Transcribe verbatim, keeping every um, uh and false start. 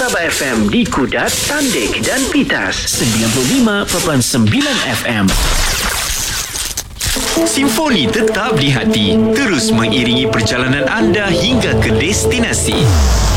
Sabah F M di Kudat, Tandik dan Pitas. sembilan puluh lima perpuluhan sembilan F M. Simfoni tetap di hati, terus mengiringi perjalanan anda hingga ke destinasi.